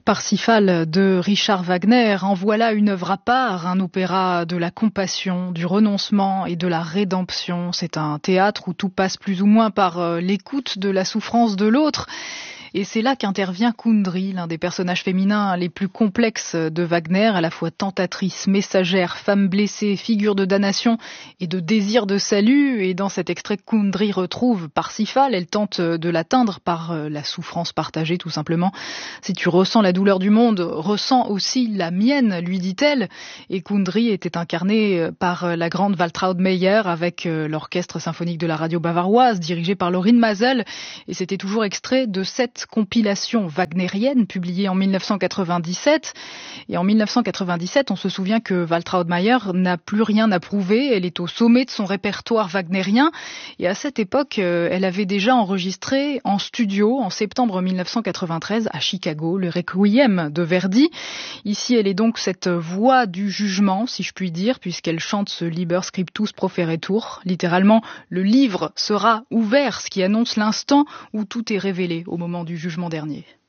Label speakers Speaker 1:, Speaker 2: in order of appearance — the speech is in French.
Speaker 1: Parsifal de Richard Wagner, en voilà une œuvre à part, un opéra de la compassion, du renoncement et de la rédemption. C'est un théâtre où tout passe plus ou moins par l'écoute de la souffrance de l'autre. Et c'est là qu'intervient Kundry, l'un des personnages féminins les plus complexes de Wagner, à la fois tentatrice, messagère, femme blessée, figure de damnation et de désir de salut. Et dans cet extrait, Kundry retrouve Parsifal, elle tente de l'atteindre par la souffrance partagée tout simplement. Si tu ressens la douleur du monde, ressens aussi la mienne, lui dit-elle. Et Kundry était incarnée par la grande Waltraud Meyer avec l'orchestre symphonique de la radio bavaroise, dirigé par Lorin Maazel. Et c'était toujours extrait de cette compilation wagnérienne publiée en 1997. Et en 1997, on se souvient que Waltraud Meyer n'a plus rien à prouver. Elle est au sommet de son répertoire wagnérien. Et à cette époque, elle avait déjà enregistré en studio, en septembre 1993, à Chicago, le Requiem de Verdi. Ici, elle est donc cette voix du jugement, si je puis dire, puisqu'elle chante ce Liber Scriptus Proferetur. Littéralement, le livre sera ouvert, ce qui annonce l'instant où tout est révélé au moment du jugement dernier.